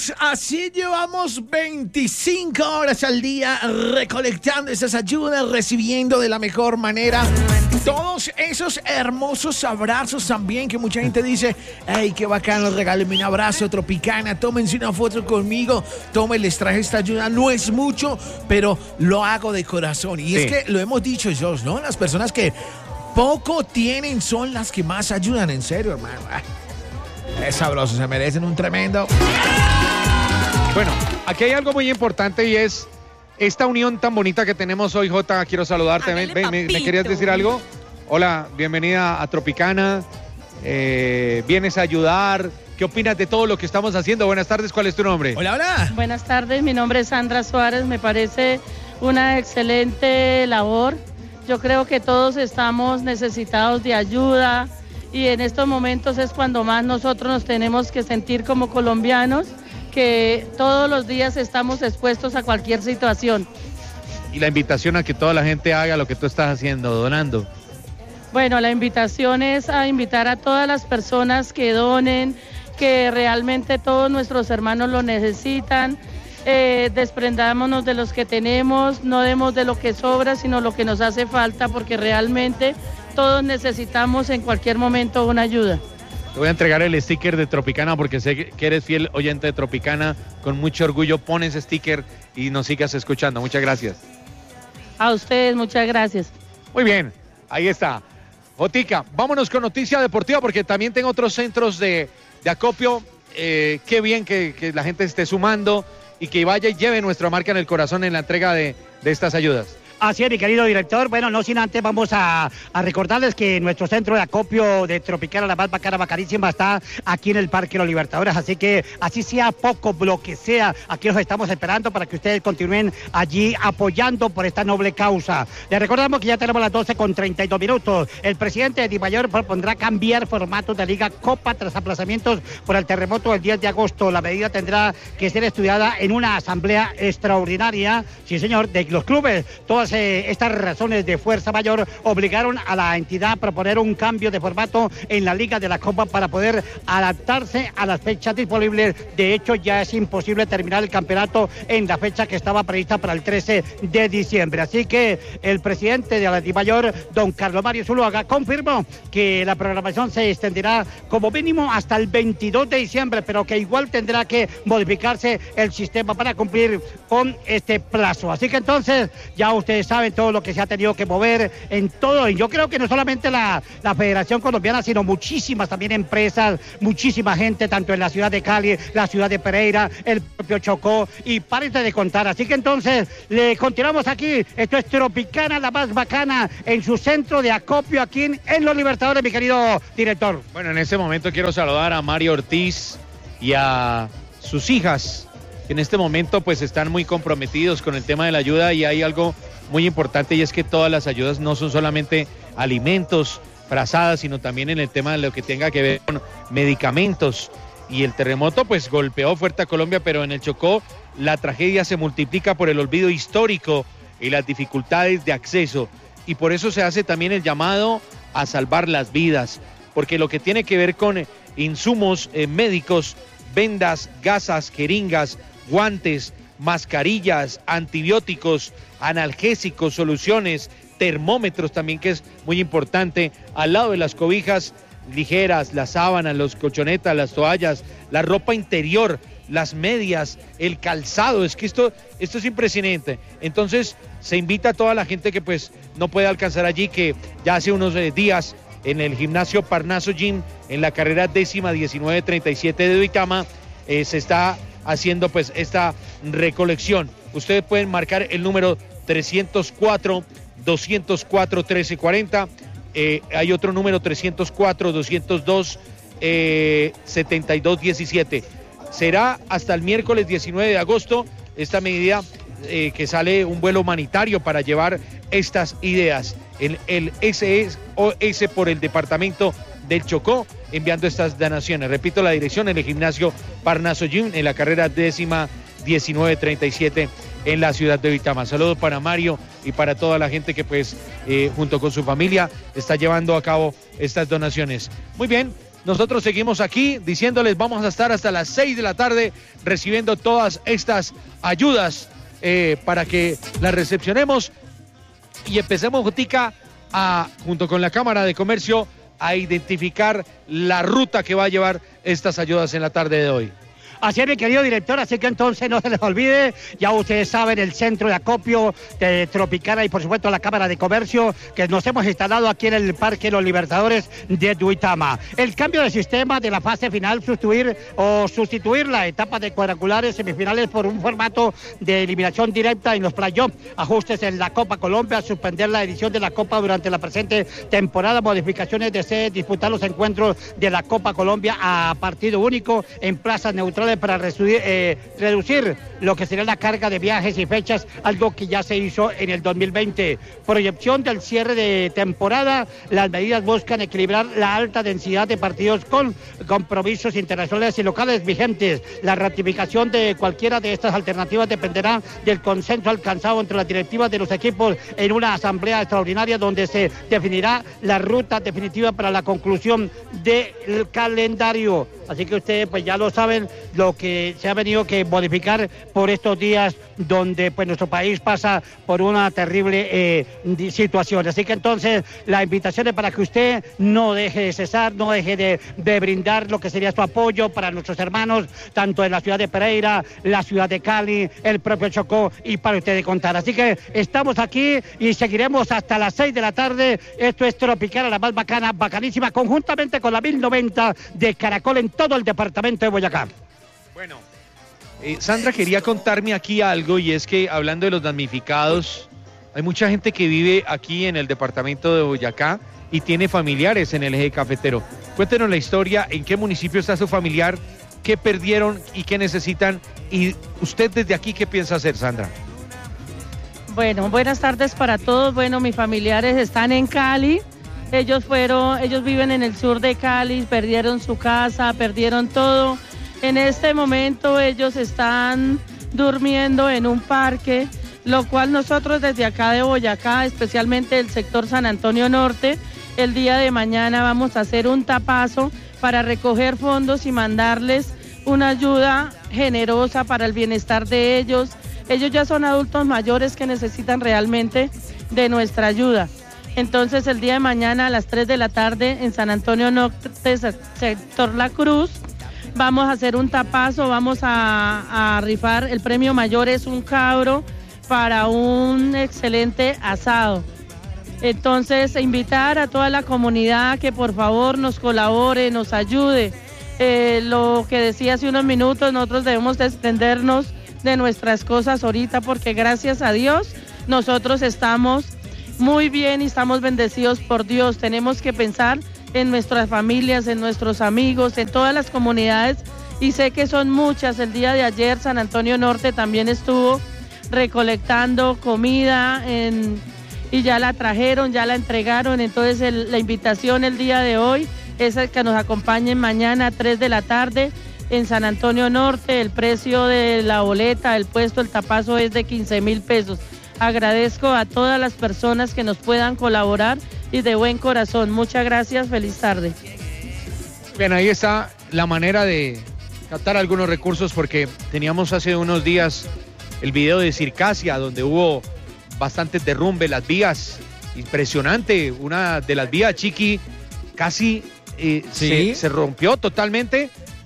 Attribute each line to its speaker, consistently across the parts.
Speaker 1: amigos, así llevamos 25 horas al día recolectando esas ayudas, recibiendo de la mejor manera todos esos hermosos abrazos también que mucha gente dice, hey, qué bacano, regálenme un abrazo, Tropicana, tómense una foto conmigo, les traje esta ayuda, no es mucho, pero lo hago de corazón. Y es que lo hemos dicho, Josh, ¿no? Las personas que poco tienen son las que más ayudan, en serio, hermano. Es sabroso, se merecen un tremendo.
Speaker 2: Bueno, aquí hay algo muy importante y es esta unión tan bonita que tenemos hoy, Jota. Quiero saludarte. ¿Me querías decir algo? Hola, bienvenida a Tropicana. Vienes a ayudar. ¿Qué opinas de todo lo que estamos haciendo? Buenas tardes, ¿cuál es tu nombre?
Speaker 1: Hola, hola.
Speaker 3: Buenas tardes, mi nombre es Sandra Suárez. Me parece una excelente labor. Yo creo que todos estamos necesitados de ayuda y en estos momentos es cuando más nosotros nos tenemos que sentir como colombianos, que todos los días estamos expuestos a cualquier situación.
Speaker 2: Y la invitación a que toda la gente haga lo que tú estás haciendo, donando.
Speaker 3: Bueno, la invitación es a invitar a todas las personas que donen, que realmente todos nuestros hermanos lo necesitan. Desprendámonos de los que tenemos, no demos de lo que sobra, sino lo que nos hace falta, porque realmente todos necesitamos en cualquier momento una ayuda.
Speaker 2: Te voy a entregar el sticker de Tropicana porque sé que eres fiel oyente de Tropicana. Con mucho orgullo pones sticker y nos sigas escuchando. Muchas gracias.
Speaker 3: A ustedes, muchas gracias.
Speaker 2: Muy bien, ahí está. Jotica, vámonos con noticia deportiva porque también tengo otros centros de acopio. Qué bien que la gente esté sumando y que vaya y lleve nuestra marca en el corazón en la entrega de estas ayudas.
Speaker 4: Así es, mi querido director. Bueno, no sin antes vamos a recordarles que nuestro centro de acopio de Tropicana, la más bacana, bacanísima, está aquí en el Parque Los Libertadores. Así que, así sea poco, lo que sea, aquí los estamos esperando para que ustedes continúen allí apoyando por esta noble causa. Les recordamos que ya tenemos las 12:32. El presidente de Dimayor propondrá cambiar formatos de Liga Copa tras aplazamientos por el terremoto del 10 de agosto. La medida tendrá que ser estudiada en una asamblea extraordinaria, sí señor, de los clubes. Todas estas razones de fuerza mayor obligaron a la entidad a proponer un cambio de formato en la Liga de la Copa para poder adaptarse a las fechas disponibles. De hecho, ya es imposible terminar el campeonato en la fecha que estaba prevista para el 13 de diciembre. Así que el presidente de la Dimayor, don Carlos Mario Zuluaga, confirmó que la programación se extenderá como mínimo hasta el 22 de diciembre, pero que igual tendrá que modificarse el sistema para cumplir con este plazo. Así que entonces, ya ustedes saben todo lo que se ha tenido que mover en todo, y yo creo que no solamente la Federación Colombiana, sino muchísimas también empresas, muchísima gente, tanto en la ciudad de Cali, la ciudad de Pereira, el propio Chocó, y párense de contar. Así que entonces, le continuamos aquí. Esto es Tropicana, la más bacana, en su centro de acopio aquí en Los Libertadores, mi querido director.
Speaker 2: Bueno, en este momento quiero saludar a Mario Ortiz y a sus hijas, que en este momento pues están muy comprometidos con el tema de la ayuda, y hay algo muy importante, y es que todas las ayudas no son solamente alimentos, frazadas, sino también en el tema de lo que tenga que ver con medicamentos. Y el terremoto pues golpeó fuerte a Colombia, pero en el Chocó la tragedia se multiplica por el olvido histórico y las dificultades de acceso, y por eso se hace también el llamado a salvar las vidas, porque lo que tiene que ver con insumos médicos, vendas, gasas, jeringas, guantes, mascarillas, antibióticos, analgésicos, soluciones, termómetros también, que es muy importante, al lado de las cobijas ligeras, las sábanas, los colchonetas, las toallas, la ropa interior, las medias, el calzado. Es que esto es impresionante. Entonces se invita a toda la gente que pues no puede alcanzar allí, que ya hace unos días en el gimnasio Parnaso Gym, en la carrera 10-1937 de Duitama, se está haciendo pues esta recolección. Ustedes pueden marcar el número 304-204-1340. Hay otro número 304-202-7217. Será hasta el miércoles 19 de agosto esta medida, que sale un vuelo humanitario para llevar estas ideas. El SOS por el departamento del Chocó, enviando estas donaciones. Repito la dirección: en el gimnasio Parnaso Gym, en la carrera 10-1937 en la ciudad de Duitama. Saludos para Mario y para toda la gente que pues junto con su familia está llevando a cabo estas donaciones. Muy bien, nosotros seguimos aquí diciéndoles vamos a estar hasta las 6 de la tarde recibiendo todas estas ayudas para que las recepcionemos y empecemos, Jotica, junto con la Cámara de Comercio, a identificar la ruta que va a llevar estas ayudas en la tarde de hoy.
Speaker 4: Así es, mi querido director, así que entonces no se les olvide, ya ustedes saben, el centro de acopio de Tropicana y por supuesto la Cámara de Comercio que nos hemos instalado aquí en el Parque Los Libertadores de Duitama. El cambio de sistema de la fase final, sustituir la etapa de cuadrangulares semifinales por un formato de eliminación directa en los playoffs, ajustes en la Copa Colombia, suspender la edición de la Copa durante la presente temporada, modificaciones de disputar los encuentros de la Copa Colombia a partido único en plazas neutrales para reducir lo que sería la carga de viajes y fechas, algo que ya se hizo en el 2020. Proyección del cierre de temporada, las medidas buscan equilibrar la alta densidad de partidos con compromisos internacionales y locales vigentes. La ratificación de cualquiera de estas alternativas dependerá del consenso alcanzado entre las directivas de los equipos en una asamblea extraordinaria donde se definirá la ruta definitiva para la conclusión del calendario. Así que ustedes pues ya lo saben, lo que se ha venido que modificar por estos días donde pues nuestro país pasa por una terrible situación. Así que entonces la invitación es para que usted no deje de cesar, no deje de brindar lo que sería su apoyo para nuestros hermanos, tanto en la ciudad de Pereira, la ciudad de Cali, el propio Chocó y para usted de contar. Así que estamos aquí y seguiremos hasta las 6 de la tarde. Esto es Tropicana, la más bacana, bacanísima, conjuntamente con la 1090 de Caracol en todo el departamento de Boyacá.
Speaker 2: Bueno, Sandra quería contarme aquí algo y es que hablando de los damnificados, hay mucha gente que vive aquí en el departamento de Boyacá y tiene familiares en el eje cafetero. Cuéntenos la historia, en qué municipio está su familiar, qué perdieron y qué necesitan y usted desde aquí qué piensa hacer, Sandra.
Speaker 3: Bueno, buenas tardes para todos. Bueno, mis familiares están en Cali. Ellos viven en el sur de Cali, perdieron su casa, perdieron todo. En este momento ellos están durmiendo en un parque, lo cual nosotros desde acá de Boyacá, especialmente el sector San Antonio Norte, el día de mañana vamos a hacer un tapazo para recoger fondos y mandarles una ayuda generosa para el bienestar de ellos. Ellos ya son adultos mayores que necesitan realmente de nuestra ayuda. Entonces el día de mañana a las 3 de la tarde en San Antonio Norte, sector La Cruz, vamos a hacer un tapazo, vamos a rifar, el premio mayor es un cabro para un excelente asado. Entonces invitar a toda la comunidad que por favor nos colabore, nos ayude. Lo que decía hace unos minutos, nosotros debemos desprendernos de nuestras cosas ahorita porque gracias a Dios nosotros estamos muy bien y estamos bendecidos por Dios. Tenemos que pensar en nuestras familias, en nuestros amigos, en todas las comunidades y sé que son muchas. El día de ayer San Antonio Norte también estuvo recolectando comida y ya la trajeron, ya la entregaron. Entonces la invitación el día de hoy es que nos acompañen mañana a 3 de la tarde en San Antonio Norte. El precio de la boleta, el puesto, el tapazo es de 15,000 pesos. Agradezco a todas las personas que nos puedan colaborar y de buen corazón. Muchas gracias, feliz tarde.
Speaker 2: Bien, ahí está la manera de captar algunos recursos porque teníamos hace unos días el video de Circasia donde hubo bastantes derrumbe, las vías, impresionante, una de las vías, Chiqui, casi
Speaker 1: ¿sí?
Speaker 2: se rompió totalmente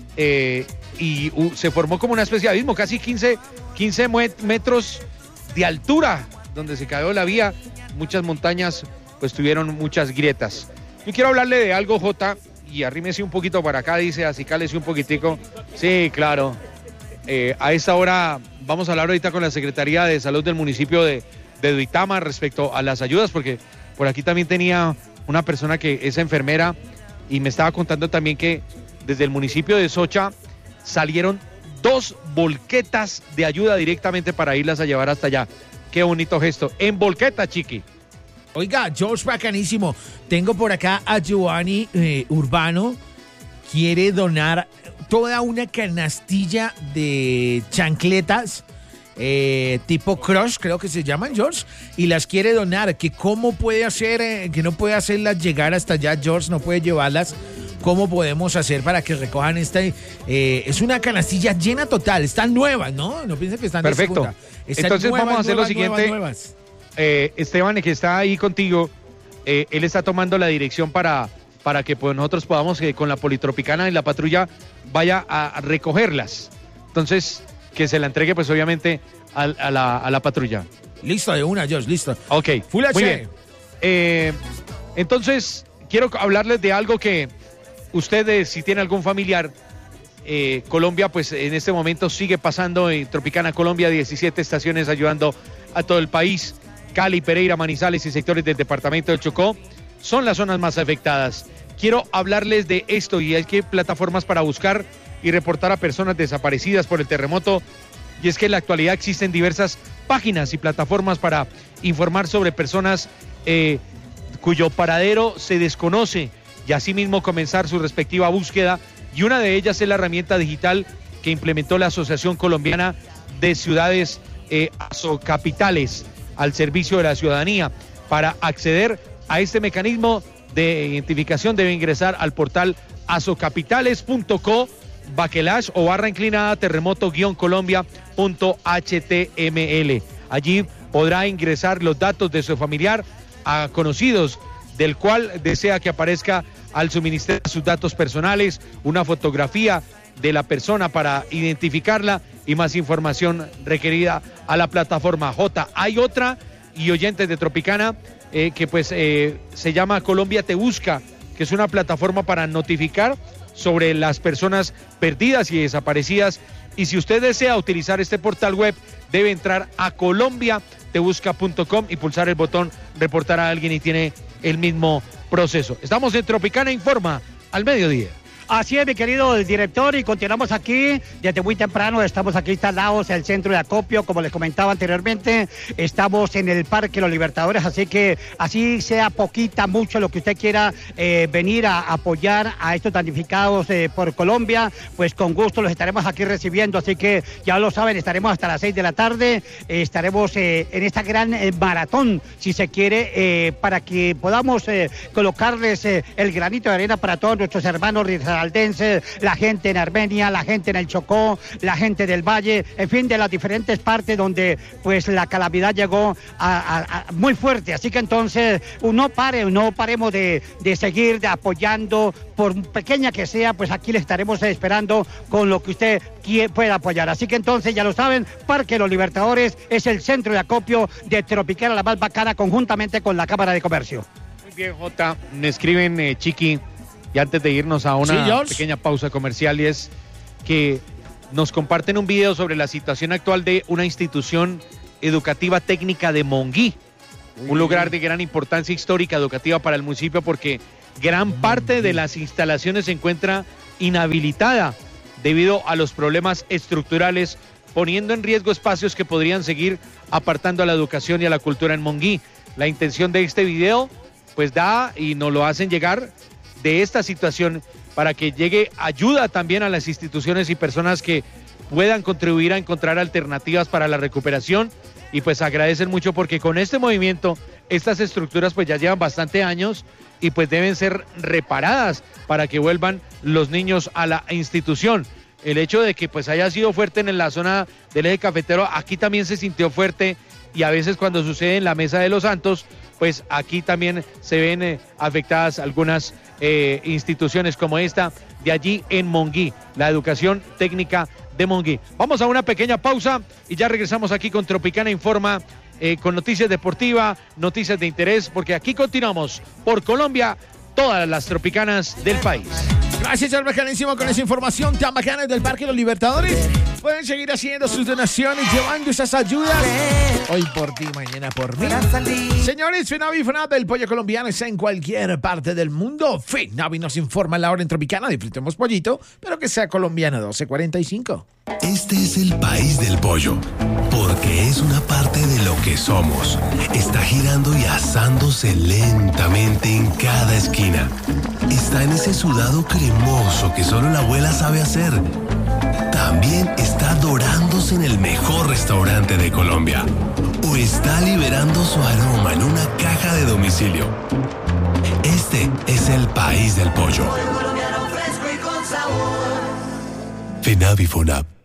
Speaker 2: y se formó como una especie de abismo, casi 15 metros de altura donde se cayó la vía, muchas montañas pues tuvieron muchas grietas. Yo quiero hablarle de algo, Jota, y arrímese un poquito para acá, dice, acicálese un poquitico. Sí, claro. A esta hora vamos a hablar ahorita con la Secretaría de Salud del municipio de Duitama respecto a las ayudas, porque por aquí también tenía una persona que es enfermera y me estaba contando también que desde el municipio de Socha salieron 2 volquetas de ayuda directamente para irlas a llevar hasta allá. Qué bonito gesto. En volqueta, Chiqui.
Speaker 1: Oiga, George, bacanísimo. Tengo por acá a Giovanni Urbano. Quiere donar toda una canastilla de chancletas tipo Crush, creo que se llaman, George, y las quiere donar. Que cómo puede hacer, que no puede hacerlas llegar hasta allá, George, no puede llevarlas cómo podemos hacer para que recojan es una canastilla llena total, están nuevas, ¿no? No piensen que están de
Speaker 2: perfecto.
Speaker 1: segunda.
Speaker 2: Entonces vamos a hacer lo siguiente.
Speaker 1: Nuevas.
Speaker 2: Esteban, que está ahí contigo, él está tomando la dirección para que pues, nosotros podamos, con la Politropicana y la patrulla, vaya a recogerlas. Entonces, que se la entregue, pues obviamente, a la patrulla.
Speaker 1: Listo, de una, Josh, listo.
Speaker 2: Ok,
Speaker 1: Full
Speaker 2: muy
Speaker 1: H.
Speaker 2: bien. Entonces, quiero hablarles de algo que ustedes, si tienen algún familiar, Colombia, pues en este momento sigue pasando en Tropicana Colombia, 17 estaciones ayudando a todo el país. Cali, Pereira, Manizales y sectores del departamento del Chocó son las zonas más afectadas. Quiero hablarles de esto y hay que plataformas para buscar y reportar a personas desaparecidas por el terremoto. Y es que en la actualidad existen diversas páginas y plataformas para informar sobre personas cuyo paradero se desconoce y asimismo comenzar su respectiva búsqueda. Y una de ellas es la herramienta digital que implementó la Asociación Colombiana de Ciudades Asocapitales al servicio de la ciudadanía. Para acceder a este mecanismo de identificación debe ingresar al portal asocapitales.co // terremoto-colombia.html. Allí podrá ingresar los datos de su familiar a conocidos del cual desea que aparezca al suministrar sus datos personales, una fotografía de la persona para identificarla y más información requerida a la plataforma J. Hay otra, y oyentes de Tropicana, que pues se llama Colombia Te Busca, que es una plataforma para notificar sobre las personas perdidas y desaparecidas. Y si usted desea utilizar este portal web, debe entrar a colombiatebusca.com y pulsar el botón reportar a alguien y tiene el mismo proceso. Estamos en Tropicana Informa al mediodía.
Speaker 4: Así es, mi querido director, y continuamos aquí desde muy temprano. Estamos aquí instalados en el centro de acopio, como les comentaba anteriormente. Estamos en el Parque Los Libertadores, así que así sea poquita, mucho lo que usted quiera venir a apoyar a estos damnificados por Colombia, pues con gusto los estaremos aquí recibiendo. Así que ya lo saben, estaremos hasta las 6 de la tarde. Estaremos en esta gran maratón, si se quiere, para que podamos colocarles el granito de arena para todos nuestros hermanos aldenses, la gente en Armenia, la gente en el Chocó, la gente del Valle, en fin, de las diferentes partes donde pues la calamidad llegó muy fuerte. Así que entonces no paremos de seguir apoyando, por pequeña que sea, pues aquí le estaremos esperando con lo que usted pueda apoyar. Así que entonces ya lo saben, Parque Los Libertadores es el centro de acopio de Tropicana la más bacana, conjuntamente con la Cámara de Comercio.
Speaker 2: Muy bien, Jota, me escriben, Chiqui, y antes de irnos a una pequeña pausa comercial, y es que nos comparten un video sobre la situación actual de una institución educativa técnica de Monguí, un lugar de gran importancia histórica educativa para el municipio, porque gran parte de las instalaciones se encuentra inhabilitada debido a los problemas estructurales, poniendo en riesgo espacios que podrían seguir apartando a la educación y a la cultura en Monguí. La intención de este video pues da y nos lo hacen llegar de esta situación para que llegue ayuda también a las instituciones y personas que puedan contribuir a encontrar alternativas para la recuperación. Y pues agradecen mucho porque con este movimiento estas estructuras pues ya llevan bastante años y pues deben ser reparadas para que vuelvan los niños a la institución. El hecho de que pues haya sido fuerte en la zona del eje cafetero, aquí también se sintió fuerte, y a veces cuando sucede en la Mesa de los Santos, pues aquí también se ven afectadas algunas instituciones como esta de allí en Monguí, la educación técnica de Monguí. Vamos a una pequeña pausa y ya regresamos aquí con Tropicana Informa, con noticias deportivas, noticias de interés, porque aquí continuamos por Colombia, todas las tropicanas del país.
Speaker 1: Gracias al bacanísimo con esa información tan bacana del Parque Los Libertadores. Pueden seguir haciendo sus donaciones, llevando esas ayudas. Hoy por ti, mañana por mí. Señores, Fenavi del pollo colombiano está en cualquier parte del mundo. Fenavi nos informa la hora en Tropicana. Disfrutemos pollito, pero que sea colombiano, 12:45.
Speaker 5: Este es el país del pollo, porque es una parte de lo que somos. Está girando y asándose lentamente en cada esquina. Está en ese sudado cremoso que solo la abuela sabe hacer. También está dorándose en el mejor restaurante de Colombia. O está liberando su aroma en una caja de domicilio. Este es el país del pollo. FENAVI FONAP.